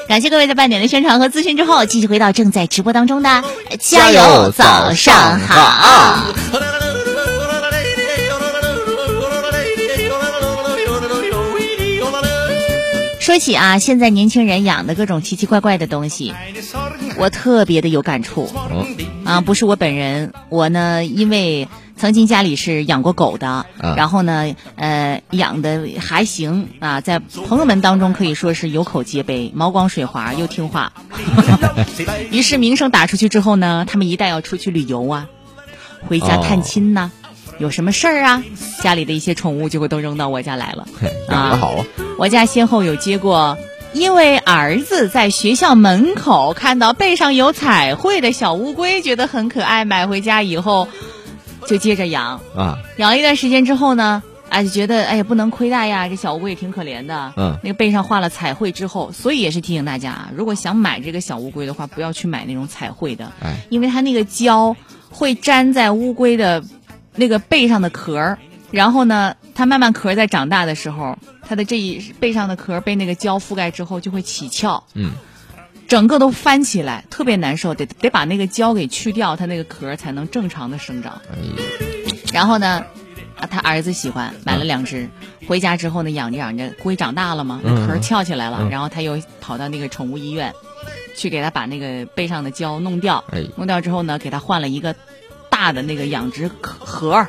感谢各位在半点的宣传和咨询之后，继续回到正在直播当中的加油早上好。说起啊，现在年轻人养的各种奇奇怪怪的东西，我特别的有感触。不是我本人，我呢因为曾经家里是养过狗的，然后呢养的还行啊，在朋友们当中可以说是有口皆碑，毛光水滑又听话。于是名声打出去之后呢，他们一旦要出去旅游啊，回家探亲呐，有什么事儿啊，家里的一些宠物就会都扔到我家来了。 养得好。 我家先后有接过因为儿子在学校门口看到背上有彩绘的小乌龟，觉得很可爱，买回家以后就接着养养了一段时间之后呢，就觉得哎呀不能亏待呀，这小乌龟也挺可怜的。那个背上画了彩绘之后，所以也是提醒大家，如果想买这个小乌龟的话，不要去买那种彩绘的，因为它那个胶会粘在乌龟的那个背上的壳，然后呢它慢慢壳在长大的时候，它的这一背上的壳被那个胶覆盖之后就会起翘，整个都翻起来，特别难受，得把那个胶给去掉，它那个壳才能正常的生长。然后呢他儿子喜欢，买了2只，回家之后呢养着养着，龟长大了嘛，那壳翘起来了，然后他又跑到那个宠物医院去给他把那个背上的胶弄掉，弄掉之后呢给他换了一个大的那个养殖盒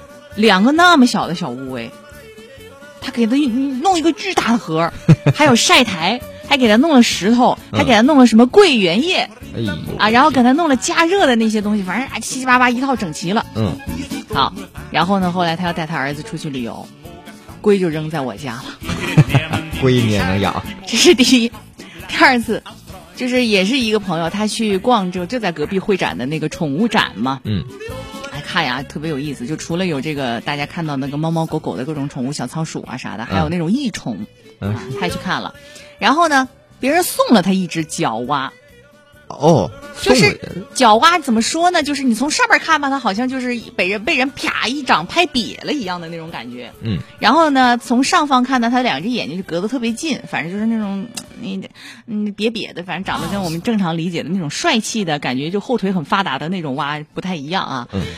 ，2个那么小的小乌龟，他给他弄一个巨大的盒，还有晒台，还给他弄了石头，还给他弄了什么桂圆叶，然后给他弄了加热的那些东西，反正七七八八一套整齐了。好，然后呢，后来他要带他儿子出去旅游，龟就扔在我家了。 龟你也能养？ 这是第一。第二次，就是也是一个朋友，他去逛就在隔壁会展的那个宠物展嘛。看呀，特别有意思。就除了有这个大家看到那个猫猫狗狗的各种宠物，小仓鼠啊啥的，还有那种异宠，他也去看了。然后呢，别人送了他一只角蛙。就是角蛙怎么说呢？就是你从上面看吧，它好像就是被人啪一掌拍瘪了一样的那种感觉。然后呢，从上方看呢，它2只眼睛就隔得特别近，反正就是那种瘪瘪的，反正长得跟我们正常理解的那种帅气的感觉，就后腿很发达的那种蛙不太一样啊。